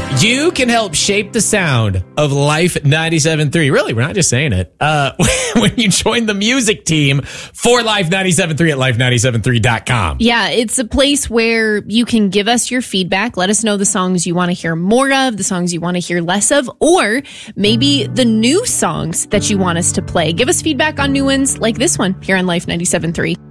You can help shape the sound of Life 97.3. Really, we're not just saying it. When you join the music team for Life 97.3 at life973.com. Yeah, it's a place where you can give us your feedback. Let us know the songs you want to hear more of, the songs you want to hear less of, or maybe the new songs that you want us to play. Give us feedback on new ones like this one here on Life 97.3.